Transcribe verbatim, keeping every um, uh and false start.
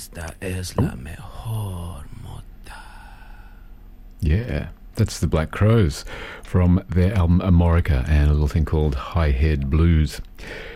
Esta es la mejor mota. Yeah, that's the Black Crowes from their album Amorica and a little thing called High Head Blues.